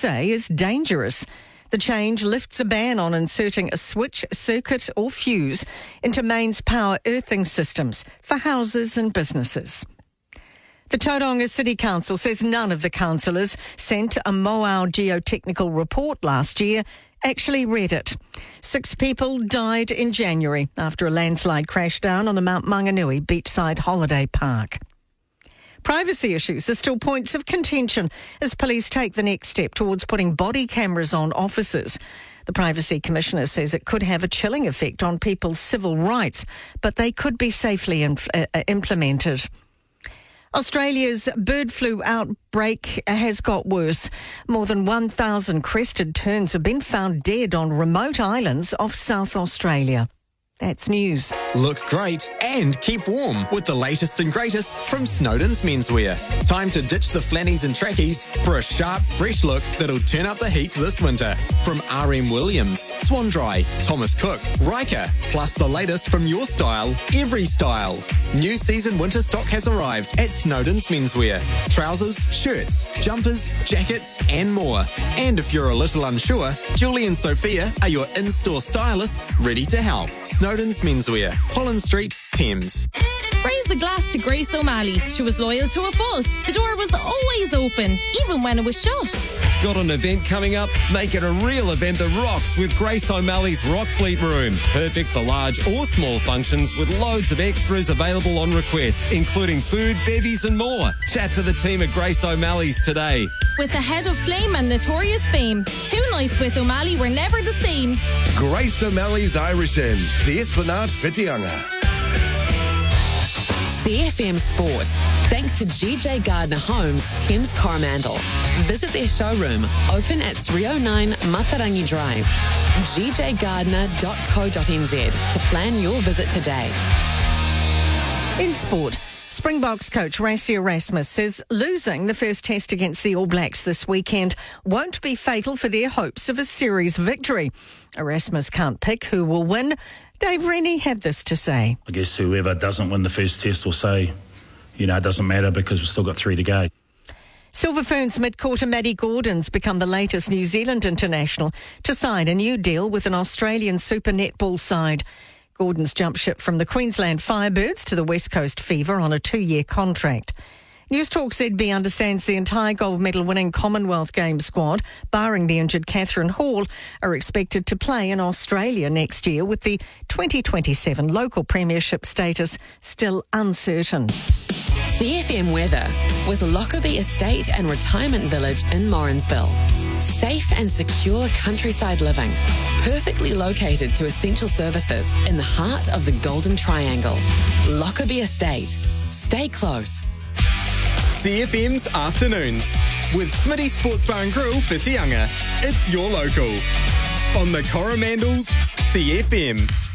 say is dangerous. The change lifts a ban on inserting a switch, circuit or fuse into mains power earthing systems for houses and businesses. The Tauranga City Council says none of the councillors sent a Moao geotechnical report last year actually read it. 6 people died in January after a landslide crashed down on the Mount Maunganui beachside holiday park. Privacy issues are still points of contention as police take the next step towards putting body cameras on officers. The Privacy Commissioner says it could have a chilling effect on people's civil rights, but they could be safely implemented. Australia's bird flu outbreak has got worse. More than 1,000 crested terns have been found dead on remote islands off South Australia. That's news. Look great and keep warm with the latest and greatest from Snowden's Menswear. Time to ditch the flannies and trackies for a sharp, fresh look that'll turn up the heat this winter. From RM Williams, Swan Dry, Thomas Cook, Riker, plus the latest from your style, every style. New season winter stock has arrived at Snowden's Menswear. Trousers, shirts, jumpers, jackets and more. And if you're a little unsure, Julie and Sophia are your in-store stylists ready to help. Snowden's Menswear, Holland Street, Thames. Raise a glass to Grace O'Malley. She was loyal to a fault. The door was always open, even when it was shut. Got an event coming up? Make it a real event that rocks with Grace O'Malley's Rock Fleet Room. Perfect for large or small functions with loads of extras available on request, including food, bevies and more. Chat to the team at Grace O'Malley's today. With the head of Flame and Notorious Fame, 2 nights with O'Malley were never the same. Grace O'Malley's Irish Inn, the Esplanade Whitianga. CFM Sport. Thanks to GJ Gardner Homes, Thames Coromandel. Visit their showroom, open at 309 Matarangi Drive. gjgardner.co.nz to plan your visit today. In sport, Springboks coach Rassie Erasmus says losing the first test against the All Blacks this weekend won't be fatal for their hopes of a series victory. Erasmus can't pick who will win. Dave Rennie had this to say. I guess whoever doesn't win the first test will say, it doesn't matter because we've still got 3 to go. Silver Ferns midcourter Maddie Gordon's become the latest New Zealand international to sign a new deal with an Australian Super Netball side. Gordon's jumped ship from the Queensland Firebirds to the West Coast Fever on a 2-year contract. News Talk ZB understands the entire gold medal-winning Commonwealth Games squad, barring the injured Catherine Hall, are expected to play in Australia next year, with the 2027 local premiership status still uncertain. CFM weather with Lockerbie Estate and Retirement Village in Morrinsville. Safe and secure countryside living, perfectly located to essential services in the heart of the Golden Triangle. Lockerbie Estate. Stay close. CFM's Afternoons with Smitty Sports Bar and Grill Whitianga. It's your local. On the Coromandel's CFM.